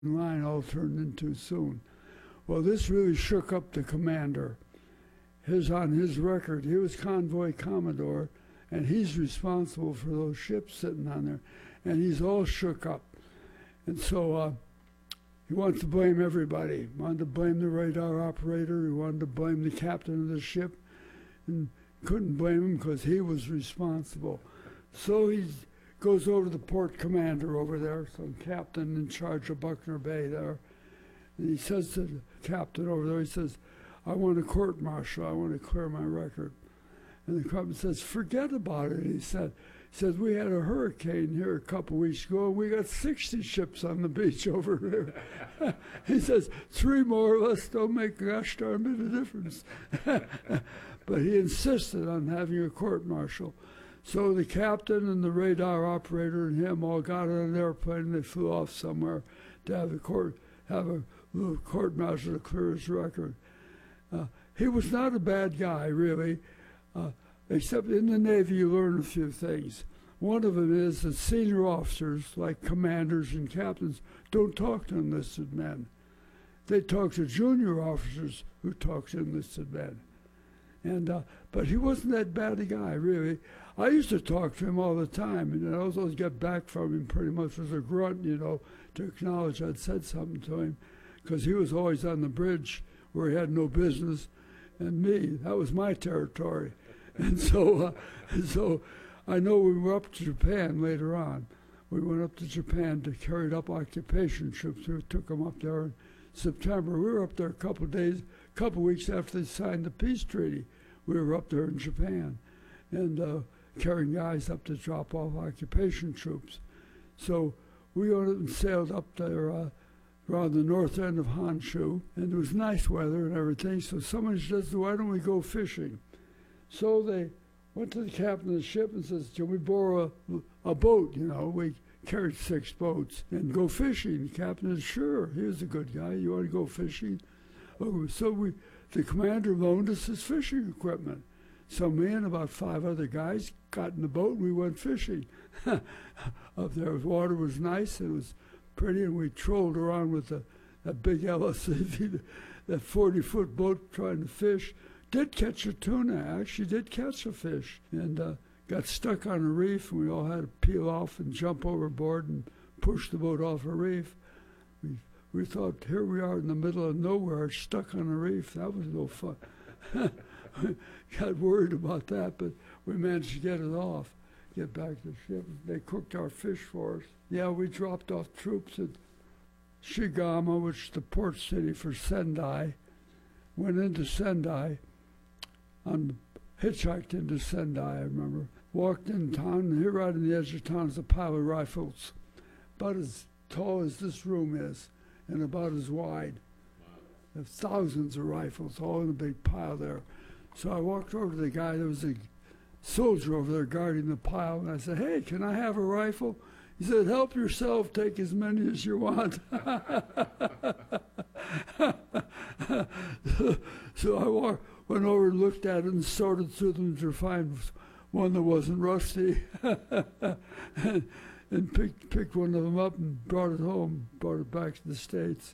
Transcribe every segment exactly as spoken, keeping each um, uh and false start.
line all turned into soon. Well, this really shook up the commander. His on his record, he was convoy commodore, and he's responsible for those ships sitting on there, and he's all shook up. And so uh, he wanted to blame everybody. He wanted to blame the radar operator. He wanted to blame the captain of the ship, and couldn't blame him because he was responsible. So he goes over to the port commander over there, some captain in charge of Buckner Bay there, and he says to the captain over there, he says, I want a court-martial. I want to clear my record. And the captain says, forget about it, he said. He says, we had a hurricane here a couple weeks ago, and we got sixty ships on the beach over there. He says, three more or less don't make a gosh darn bit of difference. But he insisted on having a court-martial. So the captain and the radar operator and him all got on an airplane and they flew off somewhere to have a court, have a little court-martial to clear his record. Uh, he was not a bad guy, really, uh, except in the Navy you learn a few things. One of them is that senior officers, like commanders and captains, don't talk to enlisted men. They talk to junior officers who talk to enlisted men. And uh, but he wasn't that bad a guy, really. I used to talk to him all the time, and I always get back from him pretty much as a grunt, you know, to acknowledge I'd said something to him, because he was always on the bridge where he had no business, and me, that was my territory. And so, uh, and so I know we were up to Japan later on. We went up to Japan to carry up occupation troops. We took them up there in September. We were up there a couple of days, a couple of weeks after they signed the peace treaty. We were up there in Japan and uh, carrying guys up to drop off occupation troops. So we went and sailed up there uh, around the north end of Honshu, and it was nice weather and everything. So somebody says, why don't we go fishing? So they went to the captain of the ship and says, can we borrow a, a boat? You know, we carried six boats and go fishing. The captain said, sure, he was a good guy. You want to go fishing? Oh, so we, the commander loaned us his fishing equipment. So me and about five other guys got in the boat and we went fishing. Up there, the water was nice, it was pretty, and we trolled around with the, that big L S A V, that forty-foot boat trying to fish. Did catch a tuna, actually did catch a fish, and uh, got stuck on a reef, and we all had to peel off and jump overboard and push the boat off a reef. We, we thought, here we are in the middle of nowhere, stuck on a reef. That was no fun. Got worried about that, but we managed to get it off, get back to the ship. They cooked our fish for us. Yeah, we dropped off troops at Shigama, which is the port city for Sendai. Went into Sendai, on, hitchhiked into Sendai, I remember. Walked in town, and here right on the edge of town is a pile of rifles, about as tall as this room is, and about as wide. There's thousands of rifles, all in a big pile there. So I walked over to the guy, there was a soldier over there guarding the pile, and I said, hey, can I have a rifle? He said, help yourself, take as many as you want. So I walked, went over and looked at it and sorted through them to find one that wasn't rusty, and, and picked, picked one of them up and brought it home, brought it back to the States.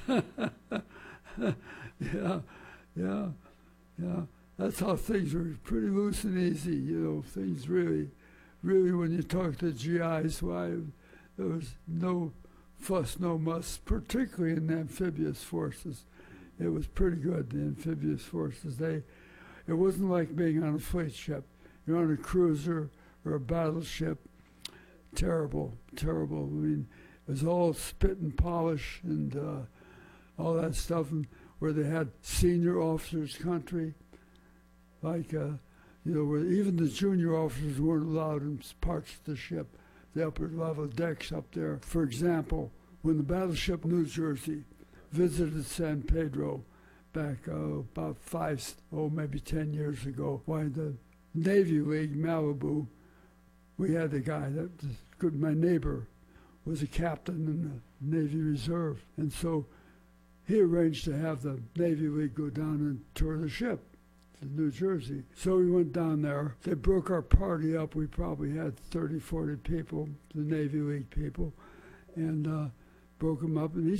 yeah, yeah, yeah. That's how things were, pretty loose and easy, you know, things really, really when you talk to G Is, why there was no fuss, no muss, particularly in the amphibious forces. It was pretty good, the amphibious forces. They, it wasn't like being on a fleet ship. You're on a cruiser or a battleship. Terrible, terrible. I mean, it was all spit and polish and uh, all that stuff, and where they had senior officers' country, like, uh, you know, where even the junior officers weren't allowed in parts of the ship, the upper level decks up there. For example, when the battleship New Jersey visited San Pedro back uh, about five, oh, maybe ten years ago, why the Navy League, Malibu, we had a guy that was good, my neighbor was a captain in the Navy Reserve, and so he arranged to have the Navy League go down and tour the ship to New Jersey. So we went down there. They broke our party up. We probably had thirty, forty people, the Navy League people. And uh, broke them up, and he